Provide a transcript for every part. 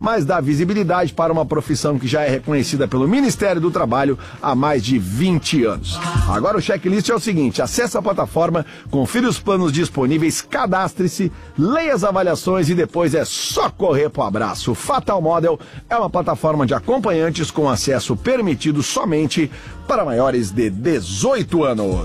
mas dá visibilidade para uma profissão que já é reconhecida pelo Ministério do Trabalho há mais de 20 anos. Agora o checklist é o seguinte: acesse a plataforma, confira os planos disponíveis, cadastre-se, leia as avaliações e depois é só correr pro abraço. Fatal Model é uma plataforma de acompanhantes com acesso permitido somente para maiores de 18 anos.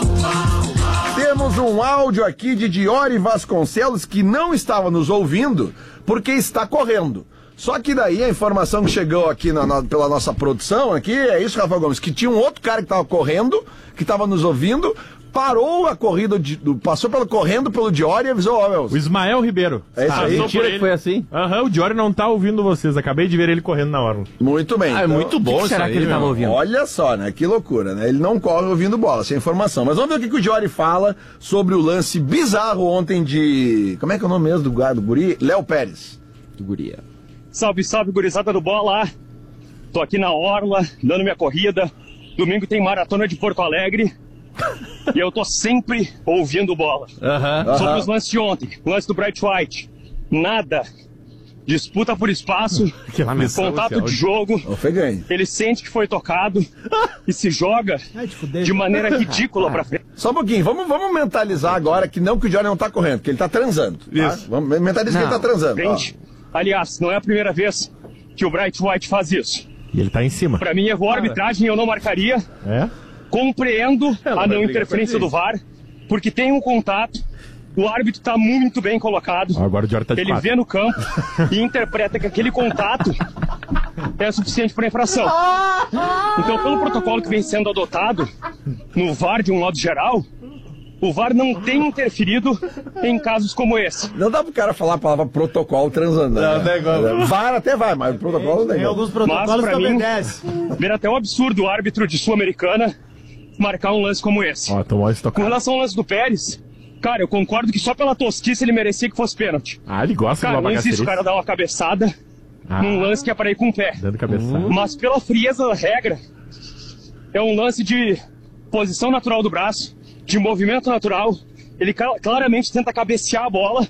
Temos um áudio aqui de Diori Vasconcelos, que não estava nos ouvindo porque está correndo. Só que daí a informação que chegou aqui pela nossa produção aqui, é isso, Rafael Gomes, que tinha um outro cara que estava correndo, que estava nos ouvindo, parou a corrida, passou correndo pelo Diori e avisou, o Ismael Ribeiro. É isso aí? Mentira que foi assim? O Diori não tá ouvindo vocês, acabei de ver ele correndo na hora. Muito bem. É muito bom isso. Será que ele tava ouvindo? Olha só, né? Que loucura, né? Ele não corre ouvindo bola, sem informação. Mas vamos ver o que o Diori fala sobre o lance bizarro ontem de... Como é que é o nome mesmo do guri? Léo Pérez. Do guria. Salve, salve, gurizada do Bola. Tô aqui na orla, dando minha corrida. Domingo tem maratona de Porto Alegre. E eu tô sempre ouvindo Bola. Sobre os lances de ontem, lance do Bright White. Nada. Disputa por espaço, contato de jogo. Ele sente que foi tocado e se joga de maneira ridícula pra frente. Só um pouquinho, vamos mentalizar agora que não que o Diori não tá correndo, que ele tá transando. Tá? Isso. Vamos mentalizar que ele tá transando. Aliás, não é a primeira vez que o Bright White faz isso. E ele tá em cima. Pra mim, errou a arbitragem, eu não marcaria. Compreendo a não interferência do VAR, porque tem um contato, o árbitro tá muito bem colocado. Agora o Diori tá de Ele quatro. vê no campo e interpreta que aquele contato é suficiente para infração. Então, pelo protocolo que vem sendo adotado no VAR de um modo geral, o VAR não tem interferido em casos como esse. Não dá pro cara falar a palavra protocolo transando. Não é igual. VAR até vai, mas o protocolo não é igual. Alguns protocolos que obedecem. Ver até o absurdo o árbitro de Sul-Americana marcar um lance como esse. Com relação ao lance do Pérez, cara, eu concordo que só pela tosquice ele merecia que fosse pênalti. Ele gosta de Cara, uma não existe o cara dar uma cabeçada num lance que é para ir com o pé. Dando cabeçada. Mas pela frieza da regra, é um lance de posição natural do braço, de movimento natural. Ele claramente tenta cabecear a bola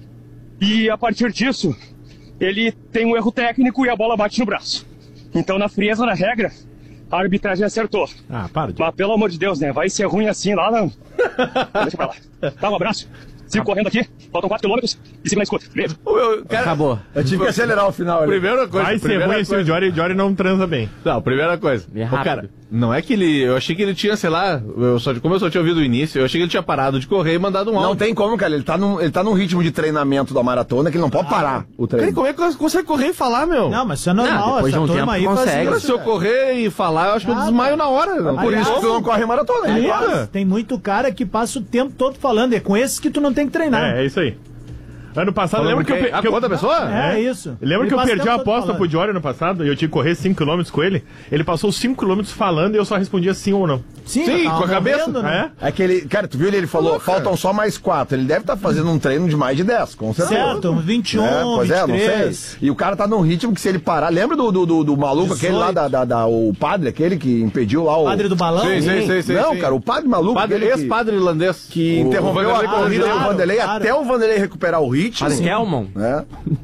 e a partir disso ele tem um erro técnico e a bola bate no braço. Então, na frieza da regra, a arbitragem acertou. Para de... Mas pelo amor de Deus, né? Vai ser ruim assim lá, não. Deixa pra lá. Dá um abraço. Sigo correndo aqui, faltam 4 km e sigo na escuta. Beleza? Acabou. Eu tive que acelerar o final ali. Primeira coisa. Vai ser ruim assim, o Diori não transa bem. Não, primeira coisa. Cara, não é que ele... Eu achei que ele tinha, sei lá... Como eu só tinha ouvido o início, eu achei que ele tinha parado de correr e mandado um áudio. Não tem como, cara. Ele tá num ritmo de treinamento da maratona que ele não pode parar o treino. Como é que você consegue correr e falar, meu? Não, mas isso é normal. Depois de um tempo aí consegue. faz Se eu correr e falar, eu acho que eu desmaio na hora. Por isso que tu não corre maratona. Aliás, tem muito cara que passa o tempo todo falando. É com esses que tu não tem que treinar. É isso aí. Ano passado, lembra que eu... outra pessoa? É isso. Lembra Ele que eu passa perdi o a tempo todo aposta falando. pro Diori ano passado e eu tinha que correr 5km com ele? Ele passou 5km falando e eu só respondia sim ou não. Sim, com a cabeça. Né? É que ele, cara, tu viu ele falou, faltam só mais 4. Ele deve estar fazendo um treino de mais de 10, com certeza. Certo, 21, Pois 23. não sei. E o cara tá num ritmo que se ele parar, lembra do maluco 18. aquele lá, o padre, aquele que impediu lá o... Padre do balão? Sim. Não, cara, o padre maluco, Ex-padre irlandês. que interrompeu a corrida do Vanderlei até o Vanderlei recuperar o ritmo. Padre Kelmon? É.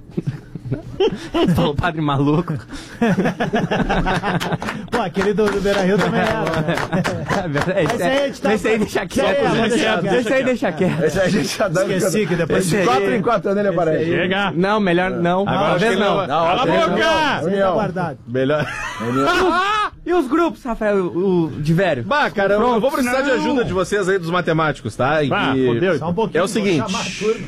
Falou padre maluco. Pô, aquele do Beira-Rio também era. Esse aí a gente tá... Esse aí deixa quieto. Deixa Esse aí deixa quieto. Esse aí a gente já dá... Esqueci que depois de de 4 em 4 anos ele aparece. Chega! Não, melhor não. Agora Talvez não. Cala a boca! União. guardado. Melhor. E os grupos, Rafael, o de velho? Bah, cara, eu vou precisar de ajuda de vocês aí, dos matemáticos, tá? Fodeu. Só um pouquinho. É o seguinte.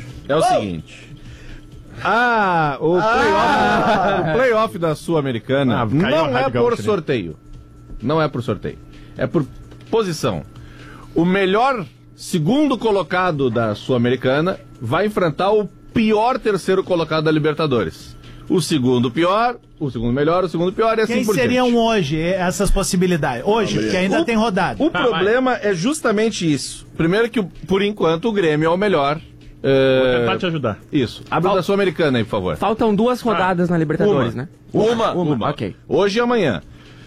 O playoff da Sul-Americana caiu a não é Rádio por Gaúcha, né? sorteio. Não é por sorteio. É por posição. O melhor segundo colocado da Sul-Americana vai enfrentar o pior terceiro colocado da Libertadores. O segundo pior, o segundo melhor, o segundo pior e assim Quem por diante. seriam hoje essas possibilidades? Hoje, que ainda tem rodada. O problema é justamente isso. Primeiro que, por enquanto, o Grêmio é o melhor. Vou tentar te ajudar. Isso. Abre da Sul-Americana aí, por favor. Faltam 2 rodadas na Libertadores, né? Uma. Ok. Hoje e amanhã.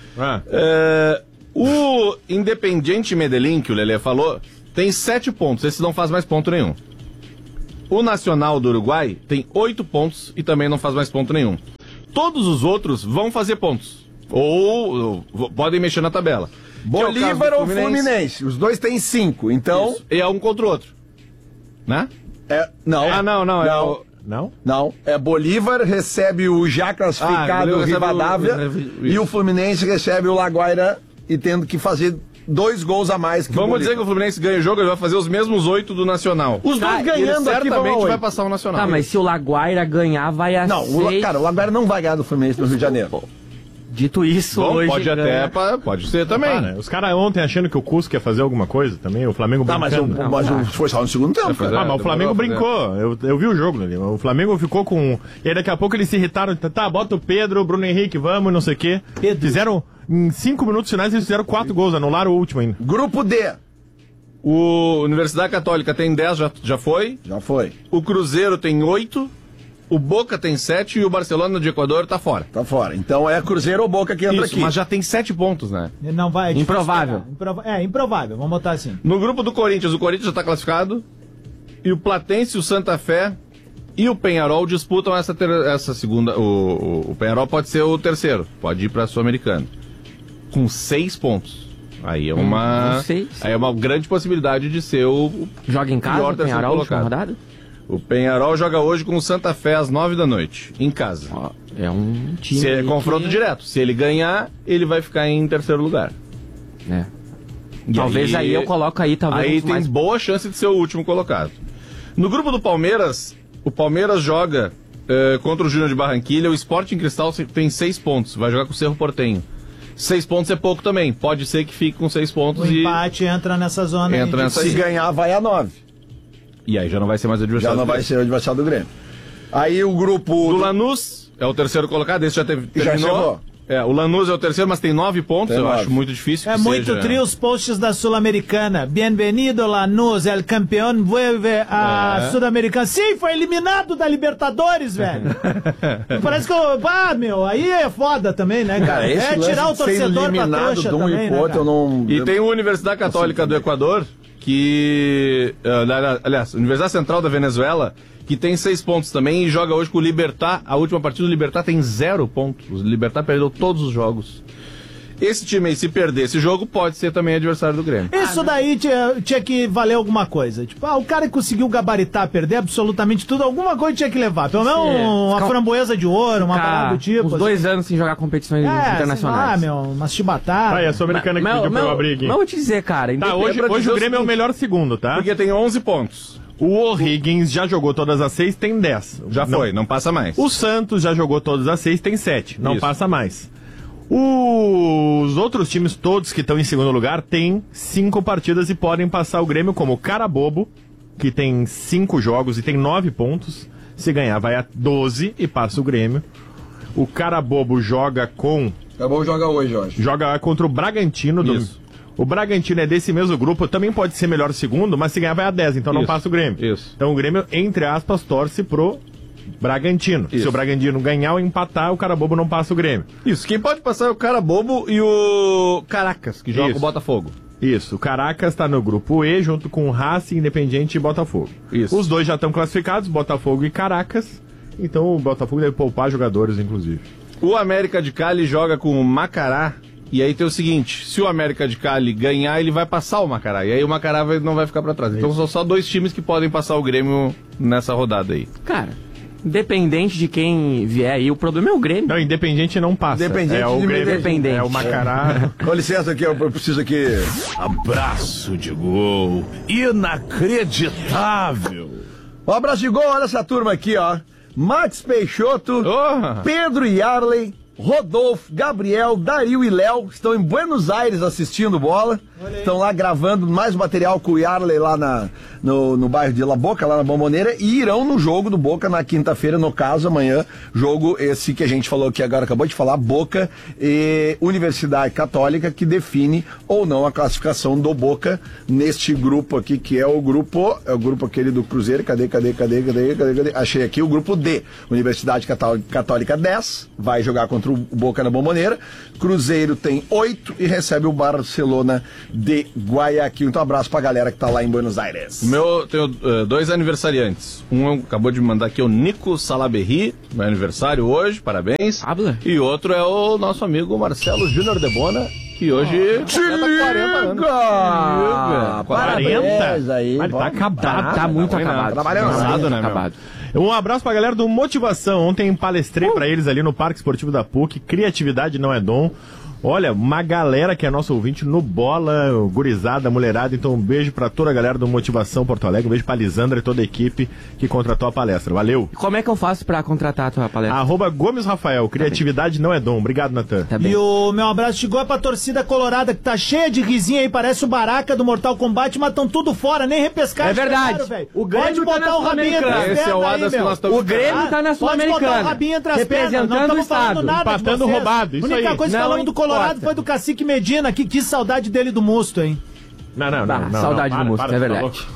O Independiente Medellín, que o Lelê falou, tem 7 pontos. Esse não faz mais ponto nenhum. O Nacional do Uruguai tem 8 pontos e também não faz mais ponto nenhum. todos os outros vão fazer pontos. Ou podem mexer na tabela. Bolívar ou Fluminense? Os dois têm 5, então... Isso. E é um contra o outro. Né? Não. Não? Não, Bolívar recebe o já classificado Rivadavia e o Fluminense recebe o Laguaira e tendo que fazer 2 gols a mais que Vamos dizer que o Fluminense ganha o jogo, ele vai fazer os mesmos 8 do Nacional. Os dois ganhando aqui certamente vai passar o Nacional. Tá, mas se o Laguaira ganhar, vai a Não, o Laguaira não vai ganhar do Fluminense no Rio de Janeiro. Dito isso, bom, hoje pode ser também. Os caras ontem achando que o Cusco ia fazer alguma coisa também, o Flamengo brincando. Mas foi só no segundo tempo. Mas o Flamengo brincou, eu vi o jogo ali. O Flamengo ficou com... E aí daqui a pouco eles se irritaram, bota o Pedro, o Bruno Henrique, vamos, não sei o quê. Fizeram, em 5 minutos finais, eles fizeram 4 gols, anularam o último ainda. Grupo D. O Universidade Católica tem 10, já foi. Já foi. O Cruzeiro tem 8. O Boca tem 7 e o Barcelona de Equador tá fora. Tá fora. Então é Cruzeiro ou Boca que entra aqui. Mas já tem 7 pontos, né? Não vai. Improvável. Improvável, vamos botar assim. No grupo do Corinthians, o Corinthians já tá classificado. E o Platense, o Santa Fé e o Peñarol disputam essa segunda. O Peñarol pode ser o terceiro, pode ir pra Sul-Americana. Com 6 pontos. Aí é uma. Aí é uma grande possibilidade de ser o. Joga em casa, o Peñarol, última rodada? O Peñarol joga hoje com o Santa Fé às 9 da noite, em casa. É um time. Se é confronto direto. Se ele ganhar, ele vai ficar em terceiro lugar. Talvez aí eu coloco aí, talvez. Aí tem boa chance de ser o último colocado. No grupo do Palmeiras, o Palmeiras joga contra o Júnior de Barranquilha. O Sporting Cristal tem 6 pontos. Vai jogar com o Cerro Porteño. 6 pontos é pouco também. Pode ser que fique com 6 pontos o empate entra nessa zona. Se ganhar, vai a 9. E aí já não vai ser mais adversário. Já não vai ser o adversário do Grêmio. Aí o grupo... Do Lanús é o terceiro colocado, esse já terminou. Já chegou. O Lanús é o terceiro, mas tem 9 pontos. Eu acho muito difícil que muito trio os posts da Sul-Americana. Bienvenido Lanús, el campeón vuelve a Sul-Americana. Sim, foi eliminado da Libertadores, velho. Parece que aí é foda também, né, cara? Tirar o torcedor pra trouxa também, né, E tem a Universidade Católica do Equador, que... aliás, Universidade Central da Venezuela, que tem 6 pontos também e joga hoje com o Libertad. A última partida do Libertad tem 0 pontos. O Libertad perdeu todos os jogos. Esse time aí, se perder esse jogo, pode ser também adversário do Grêmio. Isso daí tinha que valer alguma coisa. Tipo, o cara que conseguiu gabaritar, perder absolutamente tudo, alguma coisa tinha que levar. Pelo menos uma framboesa de ouro, uma parada do tipo. Uns 2 anos sem jogar competições internacionais. Umas chibatadas. A Sul-Americana que pediu pra eu abrir aqui. Mas eu vou te dizer, cara. Hoje o Grêmio é o melhor segundo, tá? Porque tem 11 pontos. O O'Higgins já jogou todas as 6, tem 10. Não passa mais. O Santos já jogou todas as 6, tem 7. Não passa mais. Os outros times todos que estão em segundo lugar têm 5 partidas e podem passar o Grêmio, como o Carabobo, que tem 5 jogos e tem 9 pontos. Se ganhar, vai a 12 e passa o Grêmio. O Carabobo joga com... Carabobo joga hoje, Jorge. Joga contra o Bragantino. O Bragantino é desse mesmo grupo, também pode ser melhor segundo, mas se ganhar vai a 10, então não passa o Grêmio. Então o Grêmio, entre aspas, torce pro Bragantino. Se o Bragantino ganhar ou empatar, o Carabobo não passa o Grêmio. Quem pode passar é o Carabobo e o Caracas, que joga com o Botafogo. O Caracas está no grupo E, junto com o Racing, Independiente e Botafogo. Os dois já estão classificados, Botafogo e Caracas, então o Botafogo deve poupar jogadores, inclusive. O América de Cali joga com o Macará. E aí tem o seguinte, se o América de Cali ganhar, ele vai passar o Macará. E aí o Macará não vai ficar pra trás. Então são só 2 times que podem passar o Grêmio nessa rodada aí. Cara, independente de quem vier aí, o problema é o Grêmio. Não, Independente não passa. Independente é o Grêmio. Independente. É o Macará. Com licença aqui, eu preciso aqui... Abraço de gol. Inacreditável. Um abraço de gol, olha essa turma aqui, ó. Max Peixoto, Pedro Yarley, Rodolfo, Gabriel, Dario e Léo estão em Buenos Aires assistindo bola. Estão lá gravando mais material com o Yarley lá no bairro de La Boca, lá na Bombonera, e irão no jogo do Boca na quinta-feira, no caso, amanhã, jogo esse que a gente falou aqui agora, acabou de falar, Boca e Universidade Católica, que define ou não a classificação do Boca neste grupo aqui, que é o grupo aquele do Cruzeiro. Cadê? Achei aqui o grupo D. Universidade Católica 10, vai jogar contra o Boca na Bombonera. Cruzeiro tem 8 e recebe o Barcelona de Guayaquil. Então, abraço pra galera que tá lá em Buenos Aires. Tenho 2 aniversariantes. Um acabou de me mandar aqui, o Nico Salaberry, meu aniversário hoje, parabéns. Habla. E outro é o nosso amigo Marcelo Júnior de Bona, que hoje Te liga! 40? Aí, Mas tá acabado. Tá muito acabado. Trabalhando, né, meu? acabado. Um abraço pra galera do Motivação. Ontem palestrei pra eles ali no Parque Esportivo da PUC. Criatividade não é dom. Olha, uma galera que é nosso ouvinte no Bola, gurizada, mulherada. Então um beijo pra toda a galera do Motivação Porto Alegre. Um beijo pra Lisandra e toda a equipe que contratou a palestra. Valeu! Como é que eu faço pra contratar a tua palestra? @Gomes Rafael. Criatividade não é dom. Obrigado, Natan. Tá bem. E o meu abraço chegou pra torcida colorada, que tá cheia de risinha aí, parece o Baraka do Mortal Kombat, mas tão tudo fora, nem repescar. É verdade. O Grêmio pode botar o rabinho entre as pernas. Esse é o aí, Adas que meu. nós estamos O Grêmio tá na Pode botar o Sul-Americana. rabinho entre as pernas. Não Representando o estamos falando Estado. nada de Empatando vocês. roubado, isso A única aí. coisa que Não falamos do Colorado importa. foi do Cacique Medina. Que saudade dele do Musto, hein? Não. Saudade do Musto, é tá verdade. louco.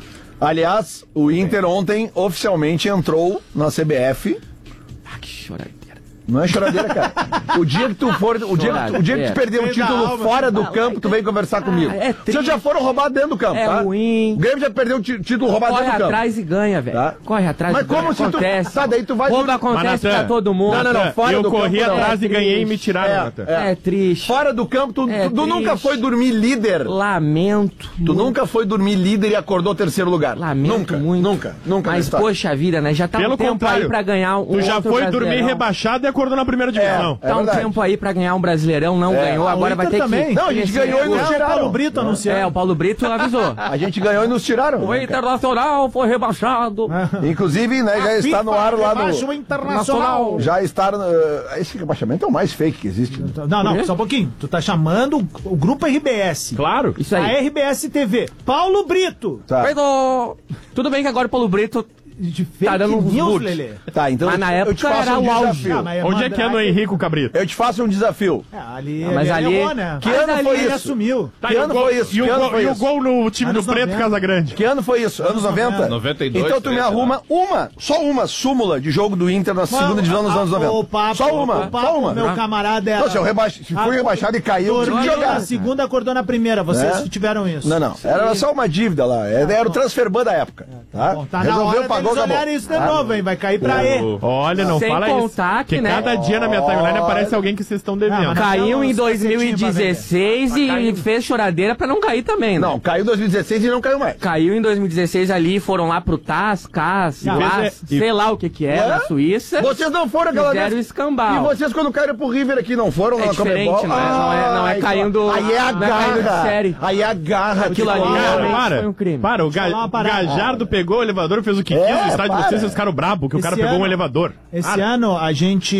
Aliás, o Inter ontem oficialmente entrou na CBF. Ah, que choradeira. Não é choradeira, cara. O dia que tu for, o dia que tu perder o Vem da título alma. fora do campo, tu vem conversar comigo. é triste. Vocês já foram roubados dentro do campo, É tá? ruim. O Grêmio já perdeu o título roubado Corre dentro do campo. atrás e ganha, velho. Tá. Corre atrás Mas e ganha. como se tu- Acontece. Tá, daí tu vai- Roubo acontece Mas, pra Natan, todo mundo. Não, fora eu do corri campo, não. atrás e ganhei e me triste. tiraram, Natan. É triste. Fora do campo, tu É nunca triste. foi dormir líder. Lamento. Tu nunca foi dormir líder e acordou terceiro lugar. Lamento muito. Nunca na Mas, história. poxa vida, né? Já tá Pelo um tempo contrário, aí pra ganhar um Tu já outro foi dormir Brasileirão. rebaixado e acordou na primeira divisão. É Tá um verdade. tempo aí pra ganhar um Brasileirão, não ganhou, agora o vai Inter ter também. que... Não, a gente ganhou e nos O tiraram. Paulo Brito anunciando. É, o Paulo Brito avisou. A gente ganhou e nos tiraram. O Internacional foi rebaixado. Inclusive, né, já está no ar lá Rebaixa o no... Internacional. Já está... esse rebaixamento é o mais fake que existe. Né? Não, só um pouquinho. Tu tá chamando o grupo RBS. Claro. Isso aí. A RBS TV. Paulo Brito. Tá. Perdão. Tudo bem que agora o Paulo Brito De tá dando uns news, buts. Lelê. Tá, então Mas na eu época te faço era um o auge. desafio. Onde é que anda o Henrico Cabrito? Eu te faço um desafio. Ali, Mas ali- errou, né? Que Mas ano ali foi ele isso? assumiu. Que ano foi isso? E o Que ano gol, foi e o isso? gol no time Anos do Preto 90. Casagrande. Que ano foi isso? Anos 90? 92, Então tu me 13, arruma só uma súmula de jogo do Inter na segunda divisão nos anos 90. O papo, Só uma, o papo, só uma. meu camarada era... Não, se fui rebaixado e caiu, tinha que Dormiu jogar. na segunda, acordou na primeira. Vocês É? tiveram isso. Não. Era só uma dívida lá. Era o transferban da época. Tá? Bom, tá na Resolveu, hora pagou, deles acabou. olharem isso de novo, hein? Vai cair pra E. Olha, não Sem fala contar isso. que, né? cada dia na minha timeline aparece alguém que vocês estão devendo. mas Caiu em Uns cacetinhos 2016 e fez choradeira pra não cair também, né? Não, caiu em 2016 e não caiu mais. Caiu em 2016 ali, foram lá pro CAS, sei lá o que é, na Suíça. Vocês não foram aquela Fizeram vez. escambau. E vocês quando caíram pro River aqui não foram É na diferente, Comebol? não é caindo- Aí é a não é caindo de garra. série. Aí é a garra. Aquilo ali Cara, foi um crime. para, o falar uma parada. Gajardo pegou o elevador, fez o que quis no estádio de vocês, vocês ficaram brabo, que o cara Esse pegou um ano- elevador. Esse ano a gente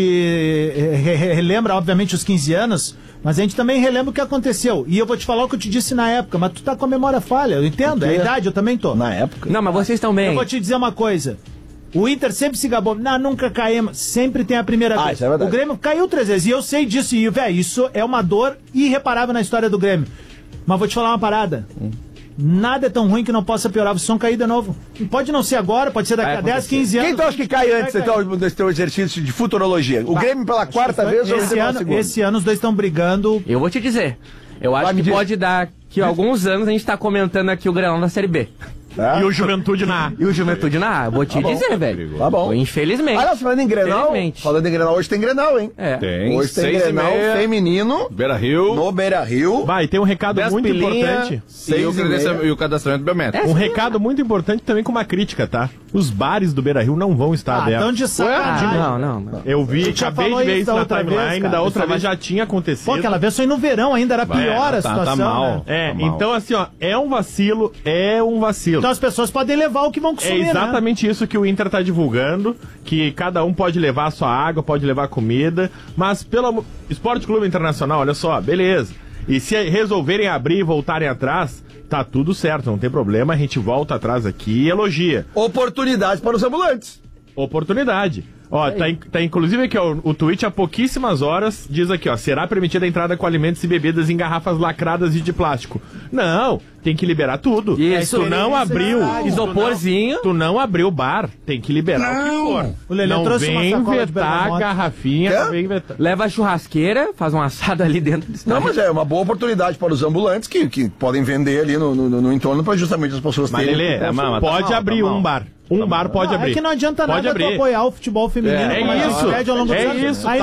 relembra, obviamente, os 15 anos, mas a gente também relembra o que aconteceu. E eu vou te falar o que eu te disse na época, mas tu tá com a memória falha, eu entendo, é a idade, eu também tô. Na época. Não, mas vocês estão bem. Eu vou te dizer uma coisa. O Inter sempre se gabou. Não, nunca caímos. Sempre tem a primeira vez. Isso é verdade. O Grêmio caiu 3 vezes. E eu sei disso. E, velho, isso é uma dor irreparável na história do Grêmio. Mas vou te falar uma parada. Nada é tão ruim que não possa piorar. Vocês vão cair de novo. E pode não ser agora, pode ser daqui a 10, 15 anos. Quem tu acha que cai antes Vai cair. então, desse teu exercício de futurologia? O Grêmio pela quarta vez ou o Inter pela segunda? Esse ano os dois estão brigando. Eu vou te dizer. Eu acho me que dizer. pode dar que alguns anos a gente tá comentando aqui o Grenal na Série B. Tá? E o Juventude na A. E o Juventude na A. Vou te dizer, velho. Tá bom. Infelizmente. Aliás, falando em Grenal, Infelizmente. hoje tem Grenal, hein? É. Tem Hoje tem 6 e Grenal meia, feminino Beira-Rio, no Beira-Rio. Vai, tem um recado 10 muito pilinha importante. e 6 e meia. e o cadastramento biométrico. Um recado muito importante também com uma crítica, tá? Os bares do Beira-Rio não vão estar Ah, tão abertos. de sacanagem. Não. Eu vi, já acabei falou de ver isso isso da na outra vez, timeline, cara. da outra Isso vez vai- já tinha acontecido. Pô, aquela vez foi no verão ainda, era pior a situação. tá mal. Né? É, Tá mal. então assim, ó, é um vacilo. Então as pessoas podem levar o que vão É consumir, né? exatamente isso que o Inter tá divulgando, que cada um pode levar a sua água, pode levar comida, mas pelo Esporte Clube Internacional, olha só, beleza. E se resolverem abrir e voltarem atrás, tá tudo certo, não tem problema, a gente volta atrás aqui e elogia. Oportunidade para os ambulantes. Oportunidade. Ó, tá inclusive aqui, ó, o tweet há pouquíssimas horas diz aqui, ó, será permitida a entrada com alimentos e bebidas em garrafas lacradas e de plástico. Não, tem que liberar tudo. Isso. Tu não abriu isoporzinho. Tu não abriu o bar, tem que liberar o que for. O Lelê não trouxe uma vem sacola de vetar bergamota. garrafinha, não vem vetar. Leva a churrasqueira, faz um assado ali dentro do Não, estádio. mas é uma boa oportunidade para os ambulantes que podem vender ali no entorno para justamente as pessoas Mas terem... Lelê, pode abrir um bar. Um bar pode abrir. É que não adianta Pode nada abrir. tu apoiar o futebol feminino. É como a gente isso. pede ao longo dos É anos. isso. Aí